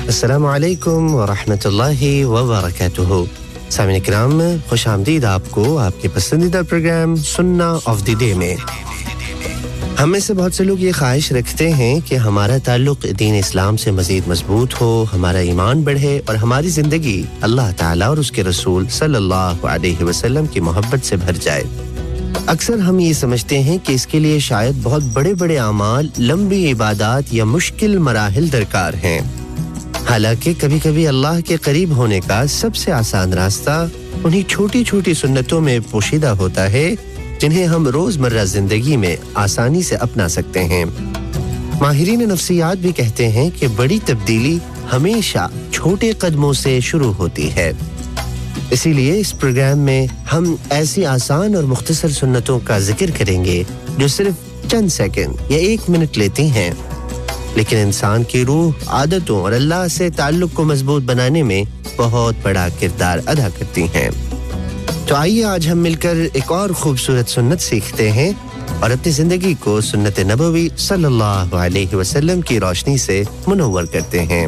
السلام علیکم ورحمۃ اللہ وبرکاتہ. سامعین کرام، خوش آمدید آپ کو آپ کے پسندیدہ پروگرام سننا آف دی ڈے میں. ہم میں سے بہت سے لوگ یہ خواہش رکھتے ہیں کہ ہمارا تعلق دین اسلام سے مزید مضبوط ہو، ہمارا ایمان بڑھے اور ہماری زندگی اللہ تعالیٰ اور اس کے رسول صلی اللہ علیہ وسلم کی محبت سے بھر جائے. اکثر ہم یہ سمجھتے ہیں کہ اس کے لیے شاید بہت بڑے بڑے اعمال، لمبی عبادات یا مشکل مراحل درکار ہیں. حالانکہ کبھی کبھی اللہ کے قریب ہونے کا سب سے آسان راستہ انہی چھوٹی چھوٹی سنتوں میں پوشیدہ ہوتا ہے جنہیں ہم روزمرہ زندگی میں آسانی سے اپنا سکتے ہیں. ماہرین نفسیات بھی کہتے ہیں کہ بڑی تبدیلی ہمیشہ چھوٹے قدموں سے شروع ہوتی ہے. اسی لیے اس پروگرام میں ہم ایسی آسان اور مختصر سنتوں کا ذکر کریں گے جو صرف چند سیکنڈ یا 1 منٹ لیتی ہیں، لیکن انسان کی روح، عادتوں اور اللہ سے تعلق کو مضبوط بنانے میں بہت بڑا کردار ادا کرتی ہیں. تو آئیے آج ہم مل کر ایک اور خوبصورت سنت سیکھتے ہیں اور اپنی زندگی کو سنت نبوی صلی اللہ علیہ وسلم کی روشنی سے منور کرتے ہیں.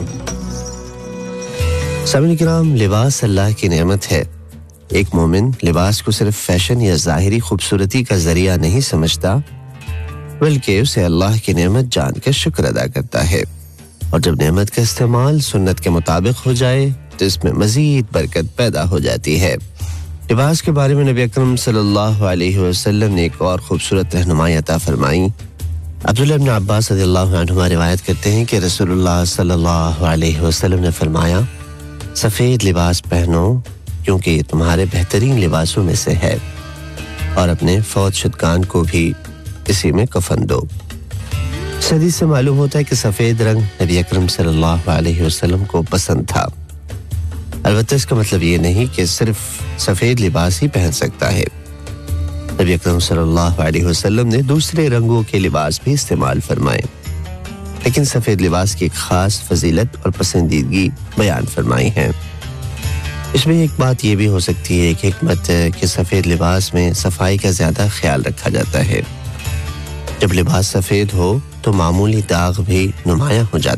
سامعین کرام، لباس اللہ کی نعمت ہے. ایک مومن لباس کو صرف فیشن یا ظاہری خوبصورتی کا ذریعہ نہیں سمجھتا، بلکہ اسے اللہ کی نعمت جان کر شکر ادا کرتا ہے. اور جب نعمت کا استعمال سنت کے مطابق ہو جائے تو اس میں مزید برکت پیدا ہو جاتی ہے. لباس کے بارے میں نبی اکرم صلی اللہ علیہ وسلم نے ایک اور خوبصورت رہنمائی عطا فرمائی. عبداللہ ابن عباس رضی اللہ عنہما روایت کرتے ہیں کہ رسول اللہ صلی اللہ علیہ وسلم نے فرمایا، سفید لباس پہنو کیونکہ یہ تمہارے بہترین لباسوں میں سے ہے، اور اپنے فوت شدگان کو بھی اسی میں کفن دو. اس حدیث سے معلوم ہوتا ہے کہ سفید رنگ نبی اکرم صلی اللہ علیہ وسلم کو پسند تھا. البتہ اس کا مطلب یہ نہیں کہ صرف سفید لباس ہی پہن سکتا ہے. نبی اکرم صلی اللہ علیہ وسلم نے دوسرے رنگوں کے لباس بھی استعمال فرمائے، لیکن سفید لباس کی ایک خاص فضیلت اور پسندیدگی بیان فرمائی ہے. اس میں ایک بات یہ بھی ہو سکتی ہے کہ حکمت کہ سفید لباس میں صفائی کا زیادہ خیال رکھا جاتا ہے. جب لباس سفید ہو تو معمولی داغ بھی نمایاں ہو جاتا ہے.